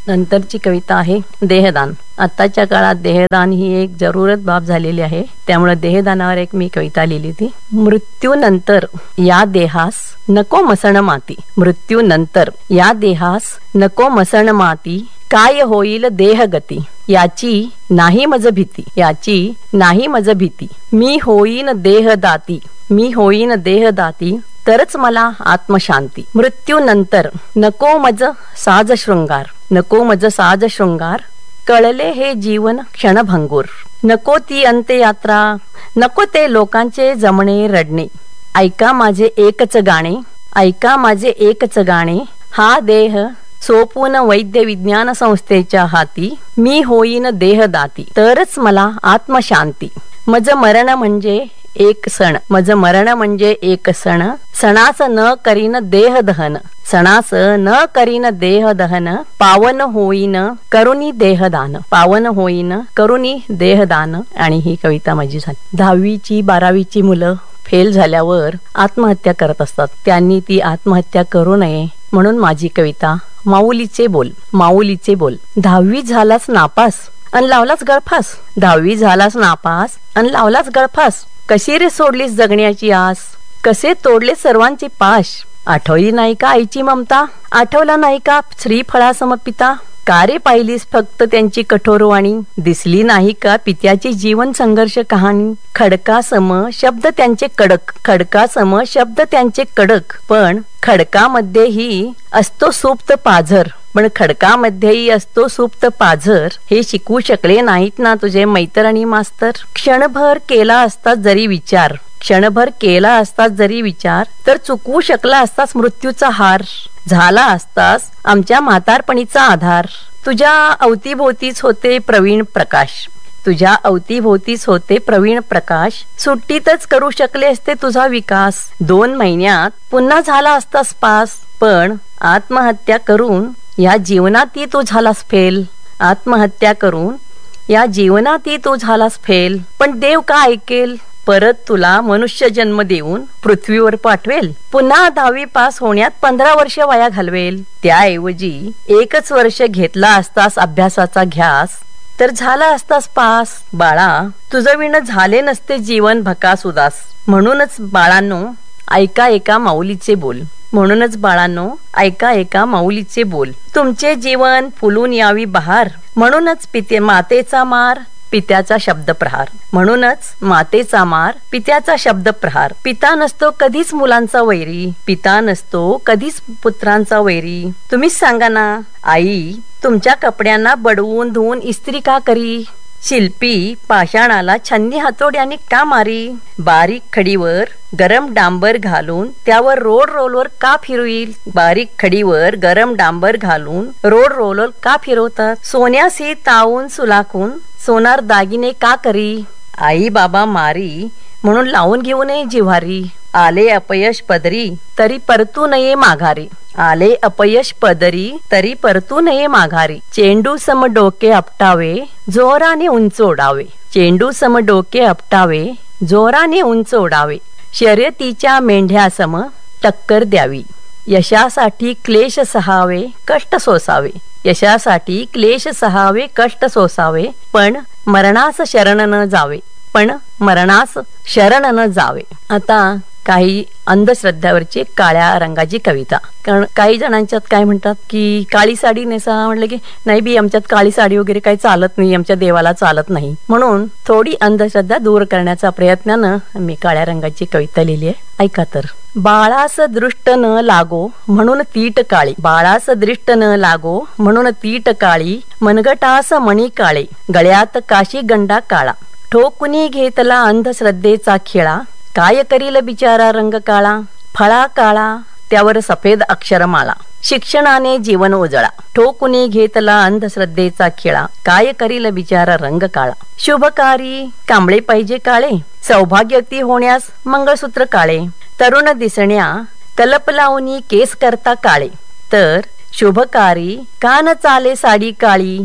नंतरची कविता आहे देहदान. आताच्या काळात देहदान ही एक जरूरत बाब झालेली आहे, त्यामुळे देहदानावर एक मी कविता लिहिली ती. मृत्यूनंतर या देहास नको मसण माती, मृत्यूनंतर या देहास नको मसण माती, काय होईल देहगती, याची नाही मज भीती, याची नाही मज भीती, मी होईन देहदाती, मी होईन देहदाती, तरच मला आत्मशांती. मृत्यूनंतर नको मज साज शृंगार, नको मज साज शृंगार, कळले हे जीवन क्षणभंगूर, नको ती अंत्ययात्रा, नको ते लोकांचे जमणे रडणे, ऐका माझे एकच गाणे, ऐका माझे एकच गाणे, हा देह सोपून वैद्य विज्ञान संस्थेच्या हाती, मी होईन देहदाती, तरच मला आत्मशांती. मज मरण म्हणजे एक सण, मज मरण म्हणजे एक सण, सणास न करीन देह दहन, सणास न करीन देह दहन, पावन होईन करुणी देहदान, पावन होईन करुणी देहदान. आणि ही कविता माझी झाली. 10वी 12वी मुलं फेल झाल्यावर आत्महत्या करत असतात. त्यांनी ती आत्महत्या करू नये म्हणून माझी कविता माऊलीचे बोल. माऊलीचे बोल. 10वी झालास नापास अन लावलाच गळफास, 10वी झालास नापास अन लावलाच गळफास, कशी रे सोडलीस जगण्याची आस, कसे तोडले सर्वांचे पाश, आठवली नाही का आईची ममता, आठवला नाही का श्रीफळा समपिता, का रे पाहिलीस फक्त त्यांची कठोर वाणी, दिसली नाही का पित्याची जीवन संघर्ष कहाणी, खडका सम शब्द त्यांचे कडक, खडका सम शब्द त्यांचे कडक, पण खडकामध्येही असतो सुप्त पाझर, पण खडकामध्येही असतो सुप्त पाझर, हे शिकवू शकले नाहीत ना तुझे मैत्र आणि मास्तर. क्षणभर केला असता जरी विचार, क्षणभर केला असतास जरी विचार, तर चुकवू शकला असतास मृत्यूचा हार, झाला असतास आमच्या म्हातारपणीचा आधार. तुझ्या अवतीभोवतीच होते प्रवीण प्रकाश, तुझ्या अवतीभोवतीच होते प्रवीण प्रकाश, सुट्टीतच करू शकले असते तुझा विकास, 2 महिन्यात पुन्हा झाला असतास पास, पण आत्महत्या करून या जीवनातही तू झालास फेल, आत्महत्या करून या जीवनातही तू झालास फेल. पण देव का ऐकेल, परत तुला मनुष्य जन्म देऊन पृथ्वीवर पाठवेल, पुन्हा 10वी पास होण्यात 15 वर्ष वाया घालवेल. त्याऐवजी 1च वर्ष घेतला असतास अभ्यासाचा घ्यास, तर झाला असतास पास. बाळा, तुझं विण झाले नसते जीवन भकास उदास. म्हणूनच बाळांनो ऐका एका माऊलीचे बोल, म्हणूनच बाळांनो ऐका एका माऊलीचे बोल. तुमचे जीवन फुलून यावी बहार, म्हणूनच मातेचा मार पित्याचा शब्द प्रहार, म्हणूनच मातेचा मार पित्याचा शब्द प्रहार. पिता नसतो कधीच मुलांचा वैरी, पिता नसतो कधीच पुत्रांचा वैरी. तुम्हीच सांगा ना आई, तुमच्या कपड्यांना बडवून धुवून इस्त्री का करी, शिल्पी पाषाणाला छन्नी हातोड्याने का मारी, बारीक खडीवर गरम डांबर घालून त्यावर रोड रोलर का फिरवील, बारीक खडीवर गरम डांबर घालून रोड रोलर का फिरवतात, सोन्यासी तावून सुलाखून सोनार दागिने का करी. आई बाबा मारी म्हणून लावून घेऊ नये जिव्हारी, आले अपयश पदरी तरी परतू नये माघारी, आले अपयश पदरी तरी परतू नये माघारी. चेंडू सम डोके आपटावे जोराने उंच ओढावे, चेंडू सम डोके आपटावे जोराने उंच ओढावे. शर्यतीच्या मेंढ्यासम टक्कर द्यावी, यशासाठी क्लेश सहावे कष्ट सोसावे, यशासाठी क्लेश सहावे कष्ट सोसावे. पण मरणास शरण न जावे, पण मरणास शरण न जावे. आता काही अंधश्रद्धावरची काळ्या रंगाची कविता. कारण काही जणांच्यात काय म्हणतात की काळी साडी नेसा, म्हटलं की नाही बी आमच्यात काळी साडी वगैरे काही चालत नाही, आमच्या देवाला चालत नाही. म्हणून थोडी अंधश्रद्धा दूर करण्याचा प्रयत्नानं मी काळ्या रंगाची कविता लिहिली आहे. ऐका तर. बाळास दृष्ट न लागो म्हणून तीट काळी, बाळास दृष्ट न लागो म्हणून तीट काळी, मनगटास मणी काळे गळ्यात काशी गंडा काळा, ठोकुनी घेतला अंधश्रद्धेचा खेळा, काय करील बिचारा रंग काळा, फळा काळा त्यावर सफेद अक्षरमाळा, शिक्षणाने जीवन उजळा, ठोकुनी घेतला अंधश्रद्धेचा खेळा, काय करील बिचारा रंग काळा. शुभकारी कांबळे पाहिजे काळे, सौभाग्यवती होण्यास मंगळसूत्र काळे, तरुण दिसण्या कलप लावणी केस करता काळे, तर शुभकारी कान चाले साडी काळी,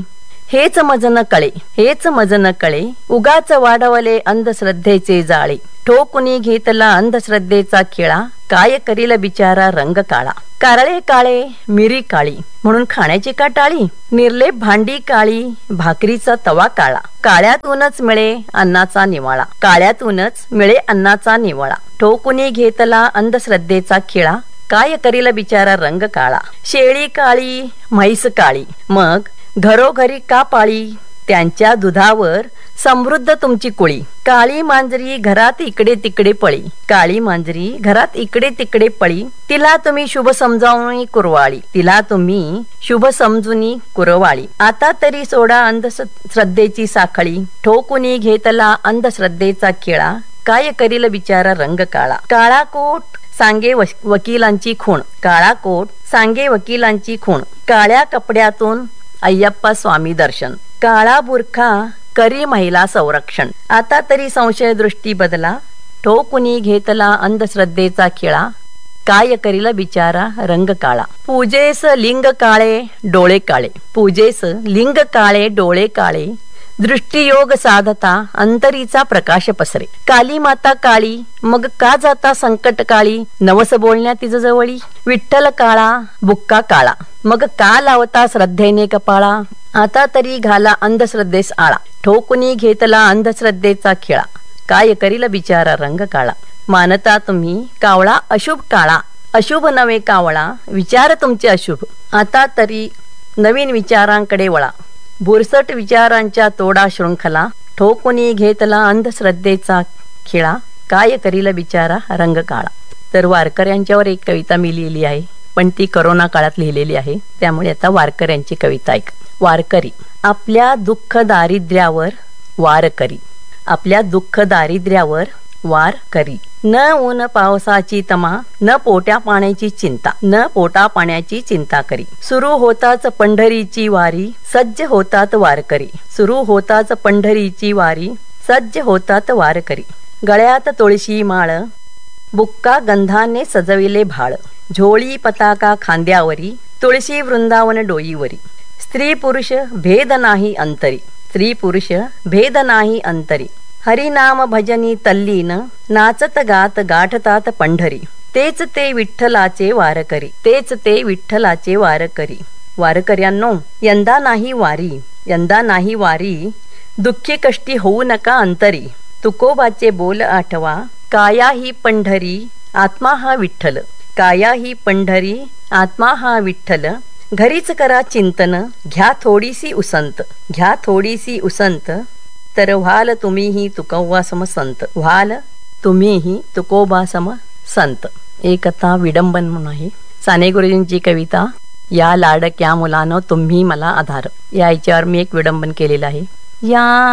हेच मज न कळे, हेच मज न कळे, उगाच वाढवले अंधश्रद्धेचे जाळे. ठोकुनी घेतला अंधश्रद्धेचा खिळा, काय करील बिचारा रंग काळा. कारळे काळे मिरी काळी, म्हणून खाण्याची का टाळी. निर्लेप भांडी काळी, भाकरीचा तवा काळा. काळ्यातूनच मिळे अन्नाचा निवाळा, काळ्यातूनच मिळे अन्नाचा निवाळा. ठोकुनी घेतला अंधश्रद्धेचा खिळा, काय करील बिचारा रंग काळा. शेळी काळी म्हैस काळी, मग घरोघरी का पाळी. त्यांच्या दुधावर समृद्ध तुमची कुळी. काळी मांजरी घरात इकडे तिकडे पळी, काळी मांजरी घरात इकडे तिकडे पळी. तिला तुम्ही शुभ समजावून कुरवाळी, तिला तुम्ही शुभ समजून कुरवाळी. आता तरी सोडा अंधश्रद्धेची साखळी, ठोकुनी घेतला अंधश्रद्धेचा खिळा, काय करील बिचारा रंग काळा. काळा कोट सांगे वकिलांची खूण, काळा कोट सांगे वकिलांची खूण. काळ्या कपड्यातून अय्यप्पा स्वामी दर्शन, काळा बुरखा करी महिला संरक्षण. आता तरी संशय दृष्टी बदला, ठोकुनी घेतला अंधश्रद्धेचा खिळा, काय करील बिचारा रंग काळा. पूजेस लिंग काळे डोळे काळे, पूजेस लिंग काळे डोळे काळे. दृष्टियोग साधता अंतरीचा प्रकाश पसरे. काली माता काळी, मग का जाता संकट काळी. नवस बोलण्या तिज जवळी. विठ्ठल काळा बुक्का काळा, मग का लावता श्रद्धेने कपाळा. आता तरी घाला अंधश्रद्धेस आळा, ठोकुनी घेतला अंधश्रद्धेचा खिळा, काय करील बिचारा रंग काळा. मानता तुम्ही कावळा अशुभ काळा, अशुभ नवे कावळा, विचार तुमचे अशुभ. आता तरी नवीन विचारांकडे वळा, बुरसट विचारांच्या तोडा शृंखला. ठोकुनी घेतला अंधश्रद्धेचा खिळा, काय करील बिचारा रंग काळा. तर वारकऱ्यांच्यावर एक कविता मी लिहिली आहे, पण ती करोना काळात लिहिलेली आहे, त्यामुळे आता वारकऱ्यांची कविता ऐक. वारकरी आपल्या दुःख दारिद्र्यावर वार करी, आपल्या दुःख दारिद्र्यावर वार करी. न ऊन पावसाची तमा, न पोट्या पाण्याची चिंता, न पोटा पाण्याची चिंता करी. सुरू होताच पंढरीची वारी, सज्ज होतात वारकरी. सुरू होताच पंढरीची वारी, सज्ज होतात वारकरी. गळ्यात तुळशी माळ, बुक्का गंधाने सजविले भाळ. झोळी पताका खांद्यावरी, तुळशी वृंदावन डोईवरी. स्त्री पुरुष भेद नाही अंतरी, स्त्री पुरुष भेद नाही अंतरी. हरिनाम भजनी तल्लीन, नाचत गात गाठतात पंढरी. तेच ते विठ्ठलाचे वारकरी, तेच ते विठ्ठलाचे वारकरी. वारकऱ्यांनो, यंदा नाही वारी, यंदा नाही वारी. दुःखी कष्टी होऊ नका अंतरी. तुकोबाचे बोल आठवा, काया ही पंढरी आत्मा हा विठ्ठल. काया ही पंढरी आत्मा हा विठ्ठल. घरीच करा चिंतन, घ्या थोडीसी उसंत, घ्या थोडीसी उसंत. तर व्हाल तुम्हीही तुकोबा सम संत, व्हाल तुम्हीही तुकोबा सम संत. एक कथा विडंबन म्हणून आहे. साने गुरुजींची कविता, या लाडक्या मुलानं तुम्ही मला आधार. या याच्यावर मी एक विडंबन केलेलं आहे. या